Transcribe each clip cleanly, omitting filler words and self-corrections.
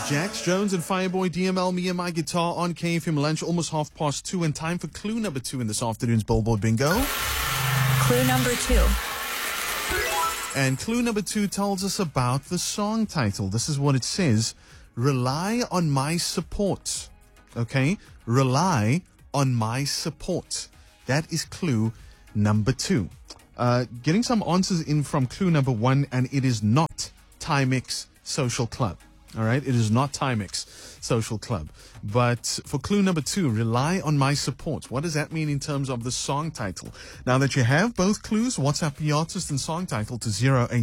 Jax Jones and Fireboy DML, me and my guitar on KFM lunch, almost 2:30, and time for clue number 2 in this afternoon's Billboard Bingo. Clue number 2. And clue number 2 tells us about the song title. This is what it says: Rely on my support. Okay? Rely on my support. That is clue number 2. Getting some answers in from clue number 1, and it is not Timex Social Club. All right, it is not Timex Social Club. But for clue number 2, rely on my support. What does that mean in terms of the song title? Now that you have both clues, WhatsApp the artist and song title to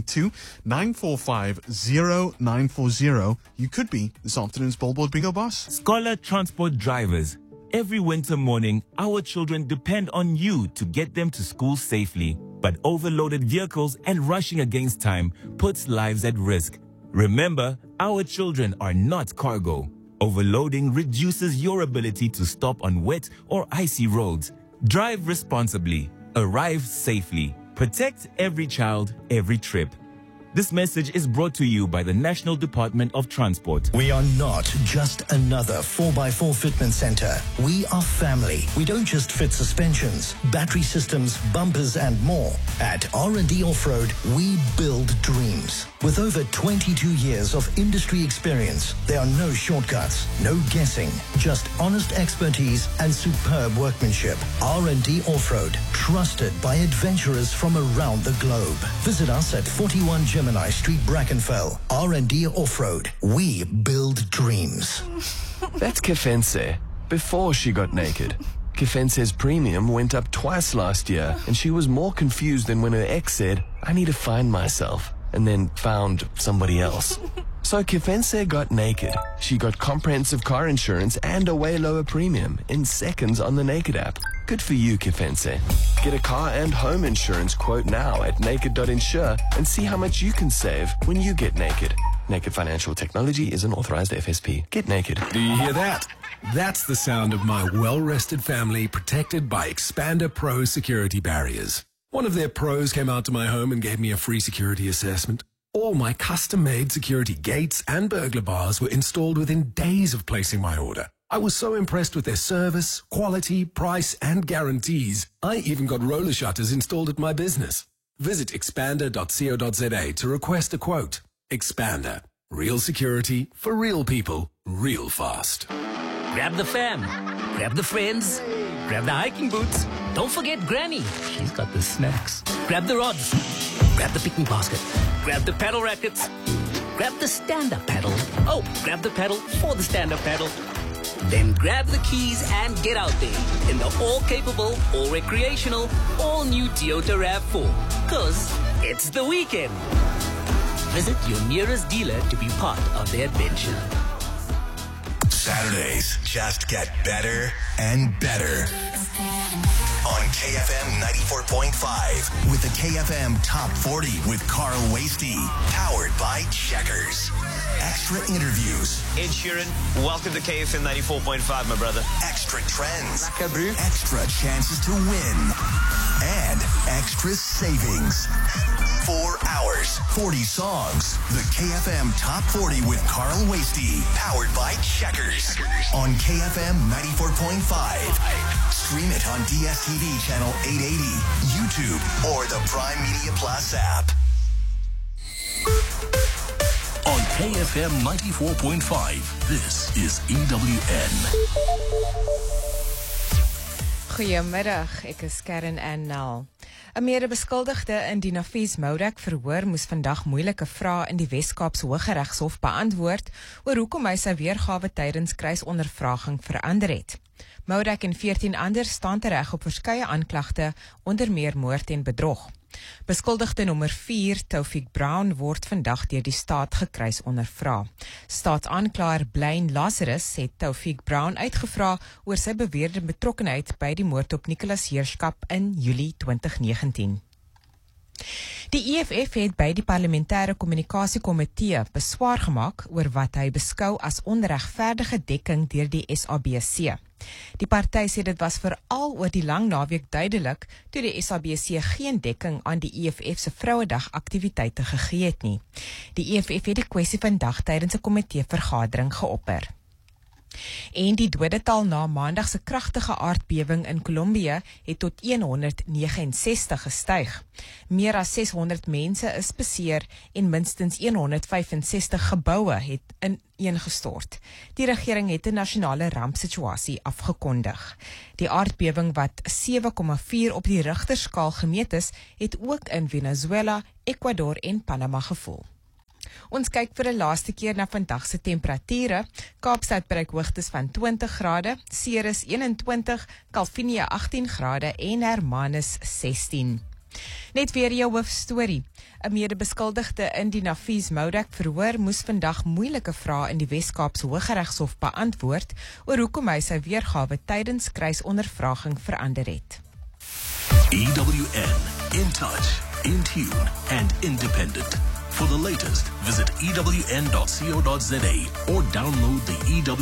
082-945-0940. You could be this afternoon's Billboard Bingo boss. Scholar Transport drivers. Every winter morning, our children depend on you to get them to school safely. But overloaded vehicles and rushing against time puts lives at risk. Remember, our children are not cargo. Overloading reduces your ability to stop on wet or icy roads. Drive responsibly. Arrive safely. Protect every child, every trip. This message is brought to you by the National Department of Transport. We are not just another 4x4 fitment center. We are family. We don't just fit suspensions, battery systems, bumpers, and more. At R&D Off-Road, we build dreams. With over 22 years of industry experience, there are no shortcuts, no guessing, just honest expertise and superb workmanship. R&D Off-Road, trusted by adventurers from around the globe. Visit us at 41 Gemini Street, Brackenfell. R&D Off-Road. We build dreams. That's Kefense, before she got naked. Kefense's premium went up twice last year, and she was more confused than when her ex said, I need to find myself, and then found somebody else. So Kefense got naked. She got comprehensive car insurance and a way lower premium in seconds on the Naked app. Good for you, Kefense. Get a car and home insurance quote now at naked.insure and see how much you can save when you get naked. Naked Financial Technology is an authorized FSP. Get naked. Do you hear that? That's the sound of my well-rested family protected by Expander Pro security barriers. One of their pros came out to my home and gave me a free security assessment. All my custom-made security gates and burglar bars were installed within days of placing my order. I was so impressed with their service, quality, price, and guarantees. I even got roller shutters installed at my business. Visit expander.co.za to request a quote. Expander. Real security for real people, real fast. Grab the fam, grab the friends, grab the hiking boots. Don't forget Granny, she's got the snacks. Grab the rods, grab the picnic basket, grab the paddle rackets, grab the stand-up paddle. Oh, grab the paddle for the stand-up paddle. Then grab the keys and get out there in the all-capable, all-recreational, all-new Toyota RAV4. 'Cause it's the weekend. Visit your nearest dealer to be part of the adventure. Saturdays just get better and better. On KFM 94.5 with the KFM Top 40 with Carl Wasty. Powered by Checkers. Extra interviews. Ed Sheeran, welcome to KFM 94.5, my brother. Extra trends. Extra chances to win. And extra savings. 4 hours, 40 songs. The KFM Top 40 with Carl Wasty. Powered by Checkers. On KFM 94.5. Stream it on DSTV channel 880, YouTube, or the Prime Media Plus app. On KFM 94.5, this is EWN. Goeiemiddag, ek is Karen Annal. 'n Mede-beskuldigde in die Nafees Moudek verhoor moes vandag moeilike vrae in die Wes-Kaapse Hooggeregshof beantwoord oor hoekom hy sy weergawe tydens kruisondervraging verander het. Moudek en 14 ander staan tereg op verskeie aanklagte, onder meer moord en bedrog. Beskuldigde nommer 4, Taufik Brown, word vandag deur die staat gekruis ondervra. Staatsaanklaer Blaine Lazarus het Taufik Brown uitgevra oor sy beweerde betrokkenheid by die moord op Nicholas Heerskap in Julie 2019. Die EFF het by die parlementêre kommunikasiekomitee beswaar gemaak oor wat hy beskou as onregverdige dekking deur die SABC. Die party sê dit was veral oor die lang naweek duidelik toe die SABC geen dekking aan die EFF se Vrouedag aktiwiteite gegee het nie. Die EFF het die kwessie vandag tydens 'n komiteevergadering geopper. En die dodetal na maandag se kragtige aardbewing in Kolumbie het tot 169 gestyg. Meer as 600 mense is beseer en minstens 165 geboue het ineengestort. Die regering het 'n nasionale rampsituasie afgekondig. Die aardbewing wat 7,4 op die Richterskaal gemeet is, het ook in Venezuela, Ecuador en Panama gevoel. Ons kyk vir 'n laaste keer na vandag se temperature. Kaapstad bereik hoogtes van 20 grade, Ceres 21, Kalvinia 18 grade en Hermanus 16. Net weer jou hoofstorie. 'n Medebeskuldigde in die Nafees Moudak verhoor moes vandag moeilike vrae in die Wes-Kaapse Hooggeregshof beantwoord oor hoekom hy sy weergawe tydens kruisondervraging verander het. EWN, in touch, in tune and independent. For the latest, visit ewn.co.za or download the EWN